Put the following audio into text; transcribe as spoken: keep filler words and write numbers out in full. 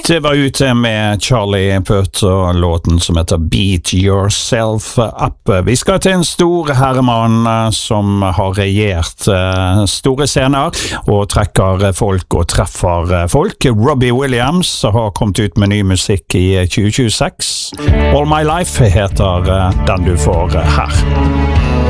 Det var ute med Charlie Puth og låten som heter Beat Yourself Up. Vi skal til en stor herremann som har regjert store scener og trekker folk og treffer folk. Robbie Williams har kommet ut med ny musikk i tjue tjueseks. All My Life heter den du får her.